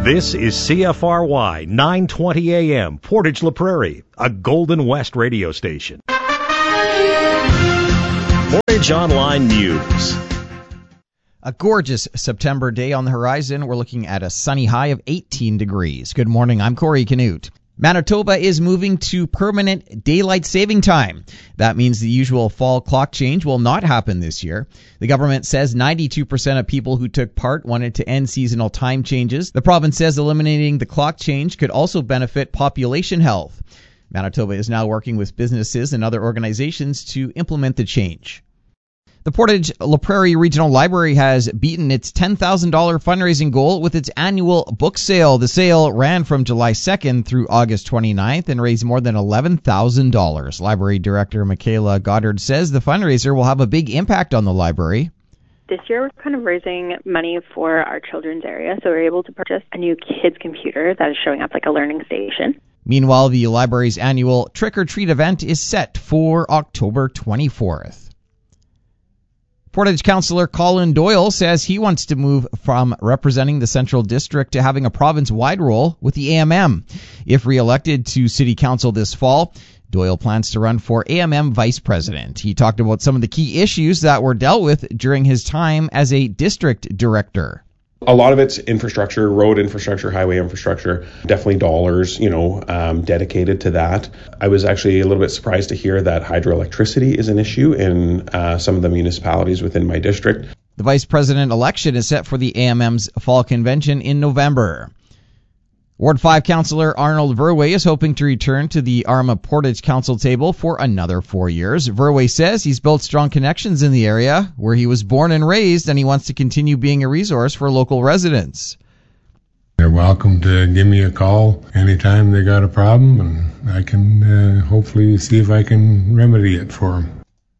This is CFRY 920 AM, Portage La Prairie, a Golden West radio station. Portage Online News. A gorgeous September day on the horizon. We're looking at a sunny high of 18 degrees. Good morning, I'm Corey Canute. Manitoba is moving to permanent daylight saving time. That means the usual fall clock change will not happen this year. The government says 92% of people who took part wanted to end seasonal time changes. The province says eliminating the clock change could also benefit population health. Manitoba is now working with businesses and other organizations to implement the change. The Portage La Prairie Regional Library has beaten its $10,000 fundraising goal with its annual book sale. The sale ran from July 2nd through August 29th and raised more than $11,000. Library Director Michaela Goddard says the fundraiser will have a big impact on the library. This year, we're kind of raising money for our children's area, so we're able to purchase a new kids computer that is showing up like a learning station. Meanwhile, the library's annual trick-or-treat event is set for October 24th. Portage Councillor Colin Doyle says he wants to move from representing the Central District to having a province-wide role with the AMM. If re-elected to City Council this fall, Doyle plans to run for AMM Vice President. He talked about some of the key issues that were dealt with during his time as a district director. A lot of it's infrastructure, road infrastructure, highway infrastructure, definitely dollars, dedicated to that. I was actually a little bit surprised to hear that hydroelectricity is an issue in some of the municipalities within my district. The vice president election is set for the AMM's fall convention in November. Ward 5 Councillor Arnold Verwey is hoping to return to the Arma Portage Council table for another 4 years. Verwey says he's built strong connections in the area where he was born and raised, and he wants to continue being a resource for local residents. They're welcome to give me a call anytime they got a problem, and I can hopefully see if I can remedy it for them.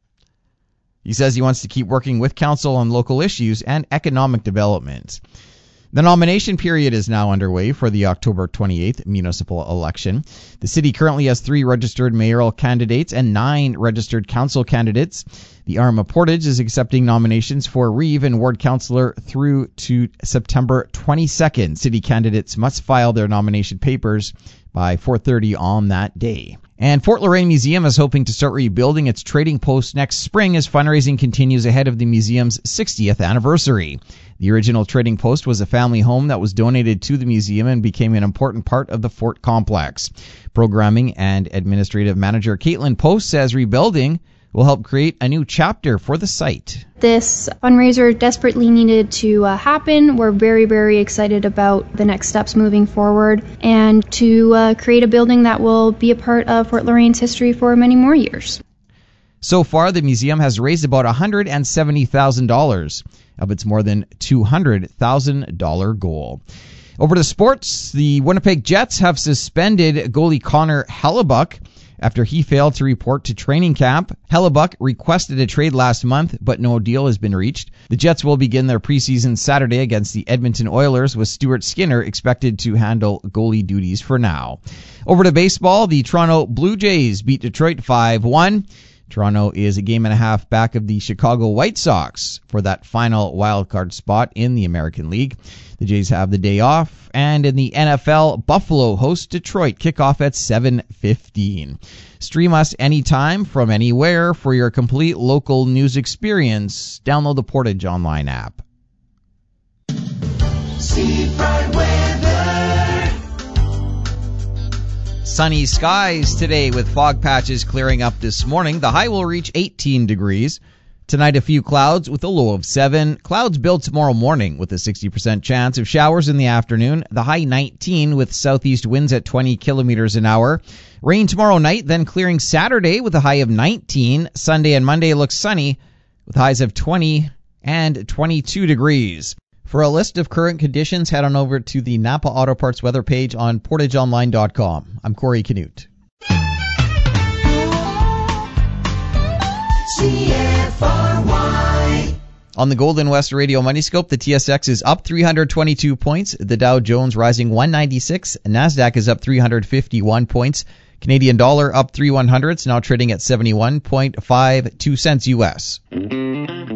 He says he wants to keep working with council on local issues and economic development. The nomination period is now underway for the October 28th municipal election. The city currently has 3 registered mayoral candidates and 9 registered council candidates. The Arma Portage is accepting nominations for Reeve and ward councillor through to September 22nd. City candidates must file their nomination papers by 4:30 on that day. And Fort Loraine Museum is hoping to start rebuilding its trading post next spring as fundraising continues ahead of the museum's 60th anniversary. The original trading post was a family home that was donated to the museum and became an important part of the fort complex. Programming and administrative manager Caitlin Post says rebuilding will help create a new chapter for the site. This fundraiser desperately needed to happen. We're very, very excited about the next steps moving forward and to create a building that will be a part of Fort Loraine's history for many more years. So far, the museum has raised about $170,000 of its more than $200,000 goal. Over to sports, the Winnipeg Jets have suspended goalie Connor Hellebuyck after he failed to report to training camp. Hellebuyck requested a trade last month, but no deal has been reached. The Jets will begin their preseason Saturday against the Edmonton Oilers, with Stuart Skinner expected to handle goalie duties for now. Over to baseball, the Toronto Blue Jays beat Detroit 5-1. Toronto is a game and a half back of the Chicago White Sox for that final wildcard spot in the American League. The Jays have the day off, and in the NFL, Buffalo hosts Detroit. Kickoff at 7:15. Stream us anytime from anywhere for your complete local news experience. Download the Portage Online app. Seafront weather. Sunny skies today with fog patches clearing up this morning. The high will reach 18 degrees. Tonight, a few clouds with a low of 7. Clouds build tomorrow morning with a 60% chance of showers in the afternoon. The high 19 with southeast winds at 20 kilometers an hour. Rain tomorrow night, then clearing Saturday with a high of 19. Sunday and Monday looks sunny with highs of 20 and 22 degrees. For a list of current conditions, head on over to the Napa Auto Parts weather page on portageonline.com. I'm Corey Canute. CFRY. On the Golden West Radio Moneyscope, the TSX is up 322 points. The Dow Jones rising 196. NASDAQ is up 351 points. Canadian dollar up 3/100, now trading at 71.52 cents U.S.